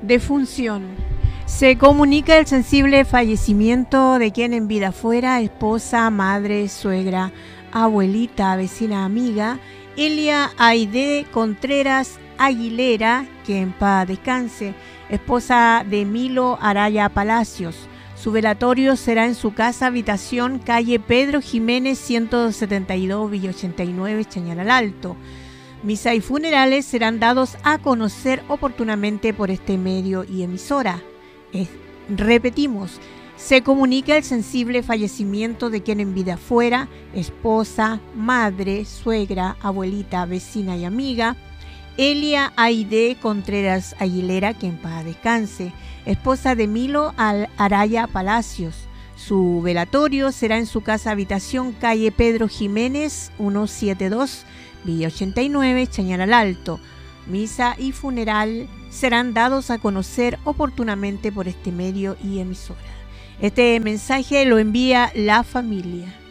Defunción. Se comunica el sensible fallecimiento de quien en vida fuera esposa, madre, suegra, abuelita, vecina, amiga, Elia Aide Contreras Aguilera, que en paz descanse, esposa de Milo Araya Palacios. Su velatorio será en su casa habitación, calle Pedro Jiménez 172, Villa 89, Chañaral Alto. Misa y funerales serán dados a conocer oportunamente por este medio y emisora. Repetimos, se comunica el sensible fallecimiento de quien en vida fuera, esposa, madre, suegra, abuelita, vecina y amiga, Elia Aide Contreras Aguilera, que en paz descanse, esposa de Milo Araya Palacios. Su velatorio será en su casa habitación, calle Pedro Jiménez 172, Villa 89, Chañaral Alto. Misa y funeral serán dados a conocer oportunamente por este medio y emisora. Este mensaje lo envía la familia.